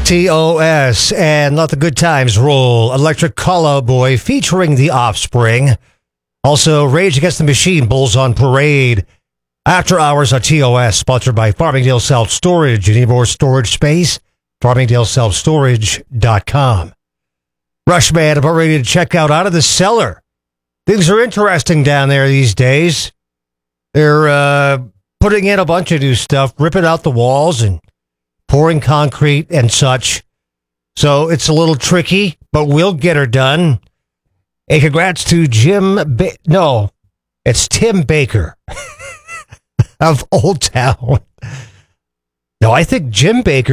TOS and Let the Good Times Roll. Electric Call Out Boy featuring The Offspring. Also, Rage Against the Machine, Bulls on Parade. After Hours on TOS, sponsored by Farmingdale Self Storage. You need more storage space? FarmingdaleSelfStorage.com. Rushman about ready to check out of the cellar. Things are interesting down there these days. They're putting in a bunch of new stuff, ripping out the walls and pouring concrete and such. So it's a little tricky, but we'll get her done. And congrats to it's Tim Baker of Old Town. No, I think Jim Baker